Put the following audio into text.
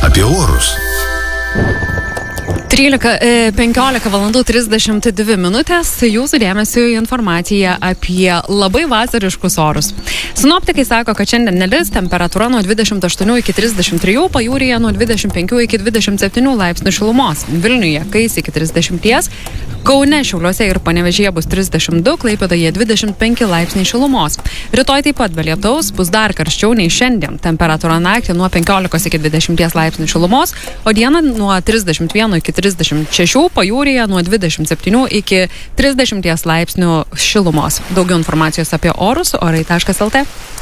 apie orus. 15 valandų 32 minutės. Jūsų dėmesio informacija apie labai vasariškus orus. Sinoptikai sako, kad šiandien nelis, temperatūra nuo 28 iki 33, pajūryje nuo 25 iki 27 laipsnių šilumos. Vilniuje kais iki 30, Kaune, Šiauliuose ir Panevėžyje bus 32, Klaipėdoje 25 laipsniai šilumos. Rytoj taip pat be lietaus, bus dar karščiau nei šiandien. Temperatūra naktį nuo 15 iki 20 laipsnių šilumos, o dieną nuo 31 iki 36, pajūryje nuo 27 iki 30 laipsnių šilumos. Daugiau informacijos apie orus orai.lt.